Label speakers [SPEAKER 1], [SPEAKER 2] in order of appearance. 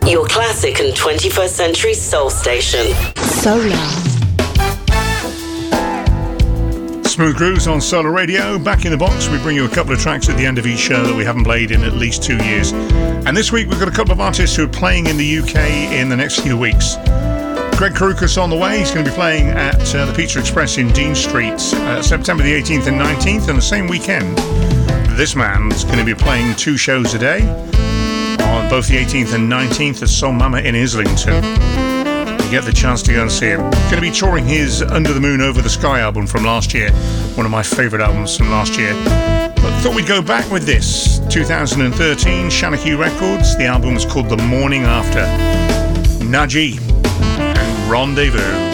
[SPEAKER 1] Your classic and 21st century soul station.
[SPEAKER 2] Solar.
[SPEAKER 3] Smooth Grooves on Solar Radio. Back in the box, we bring you a couple of tracks at the end of each show that we haven't played in at least 2 years. And this week we've got a couple of artists who are playing in the UK in the next few weeks. Greg Karukas on the way. He's going to be playing at the Pizza Express in Dean Street September the 18th and 19th, and the same weekend. This man's going to be playing 2 shows a day on both the 18th and 19th at Soul Mama in Islington. You get the chance to go and see him. Going to be touring his Under the Moon Over the Sky album from last year, one of my favourite albums from last year. But thought we'd go back with this. 2013, Shanachie Records. The album was called The Morning After. Naji and Rendezvous.